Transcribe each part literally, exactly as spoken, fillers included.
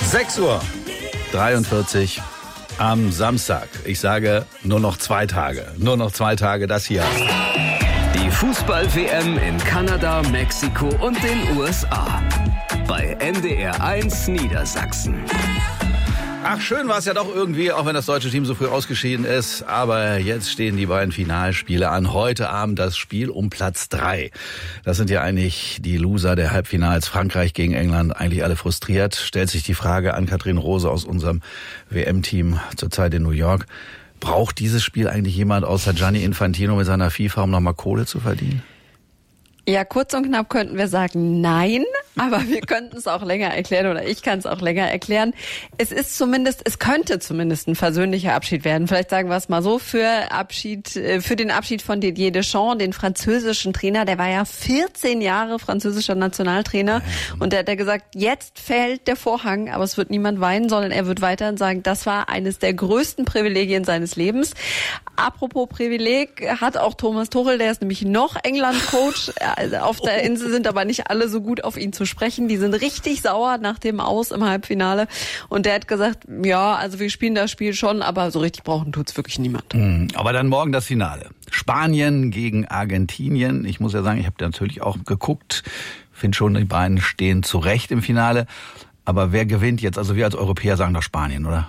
sechs Uhr dreiundvierzig am Samstag. Ich sage nur noch zwei Tage. Nur noch zwei Tage, das hier. Die Fußball-W M in Kanada, Mexiko und den U S A. Bei N D R eins Niedersachsen. Ach, schön war es ja doch irgendwie, auch wenn das deutsche Team so früh ausgeschieden ist. Aber jetzt stehen die beiden Finalspiele an. Heute Abend das Spiel um Platz drei. Das sind ja eigentlich die Loser der Halbfinals. Frankreich gegen England, eigentlich alle frustriert. Stellt sich die Frage an Katrin Rose aus unserem W M-Team zurzeit in New York. Braucht dieses Spiel eigentlich jemand außer Gianni Infantino mit seiner FIFA, um nochmal Kohle zu verdienen? Ja, kurz und knapp könnten wir sagen nein, aber wir könnten es auch länger erklären oder ich kann es auch länger erklären. Es ist zumindest, es könnte zumindest ein versöhnlicher Abschied werden. Vielleicht sagen wir es mal so, für Abschied, für den Abschied von Didier Deschamps, den französischen Trainer, der war ja vierzehn Jahre französischer Nationaltrainer und der hat ja gesagt, jetzt fällt der Vorhang, aber es wird niemand weinen, sondern er wird weiterhin sagen, das war eines der größten Privilegien seines Lebens. Apropos Privileg, hat auch Thomas Tuchel, der ist nämlich noch England-Coach. Auf der Insel sind aber nicht alle so gut auf ihn zu sprechen. Die sind richtig sauer nach dem Aus im Halbfinale. Und der hat gesagt, ja, also wir spielen das Spiel schon, aber so richtig brauchen tut's wirklich niemand. Aber dann morgen das Finale. Spanien gegen Argentinien. Ich muss ja sagen, ich habe natürlich auch geguckt. Finde schon, die beiden stehen zurecht im Finale. Aber wer gewinnt jetzt? Also wir als Europäer sagen doch Spanien, oder?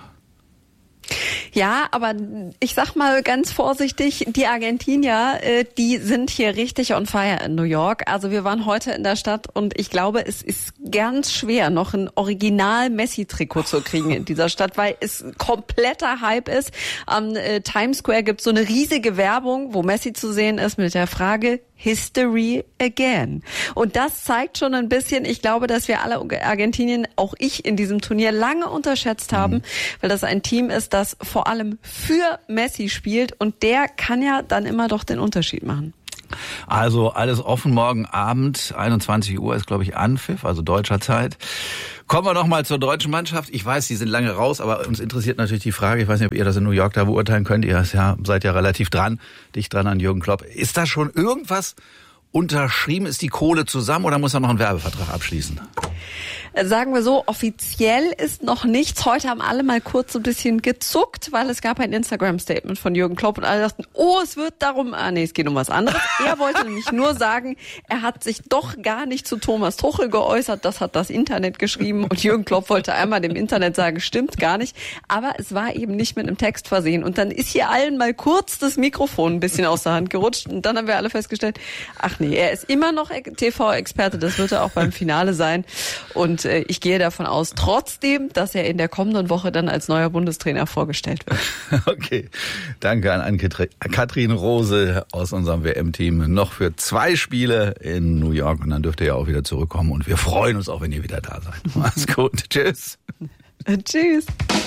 Ja, aber ich sag mal ganz vorsichtig, die Argentinier, äh, die sind hier richtig on fire in New York. Also wir waren heute in der Stadt und ich glaube, es ist ganz schwer, noch ein Original-Messi-Trikot zu kriegen in dieser Stadt, weil es kompletter Hype ist. Am äh, Times Square gibt's so eine riesige Werbung, wo Messi zu sehen ist mit der Frage History again. Und das zeigt schon ein bisschen, ich glaube, dass wir alle Argentinien, auch ich in diesem Turnier, lange unterschätzt haben, mhm. weil das ein Team ist, das vor allem für Messi spielt und der kann ja dann immer doch den Unterschied machen. Also alles offen morgen Abend, einundzwanzig Uhr ist, glaube ich, Anpfiff, also deutscher Zeit. Kommen wir noch mal zur deutschen Mannschaft. Ich weiß, die sind lange raus, aber uns interessiert natürlich die Frage, ich weiß nicht, ob ihr das in New York da beurteilen könnt, ihr ja, seid ja relativ dran, dicht dran an Jürgen Klopp. Ist da schon irgendwas unterschrieben? Ist die Kohle zusammen oder muss er noch einen Werbevertrag abschließen? Sagen wir so, offiziell ist noch nichts. Heute haben alle mal kurz so ein bisschen gezuckt, weil es gab ein Instagram-Statement von Jürgen Klopp und alle dachten, oh, es wird darum, ah nee, es geht um was anderes. Er wollte nämlich nur sagen, er hat sich doch gar nicht zu Thomas Tuchel geäußert, das hat das Internet geschrieben und Jürgen Klopp wollte einmal dem Internet sagen, stimmt gar nicht, aber es war eben nicht mit einem Text versehen und dann ist hier allen mal kurz das Mikrofon ein bisschen aus der Hand gerutscht und dann haben wir alle festgestellt, ach nee, er ist immer noch T V-Experte, das wird er auch beim Finale sein und ich gehe davon aus, trotzdem, dass er in der kommenden Woche dann als neuer Bundestrainer vorgestellt wird. Okay, danke an Katrin Rose aus unserem W M-Team. Noch für zwei Spiele in New York und dann dürft ihr ja auch wieder zurückkommen und wir freuen uns auch, wenn ihr wieder da seid. Mach's gut, tschüss. Tschüss.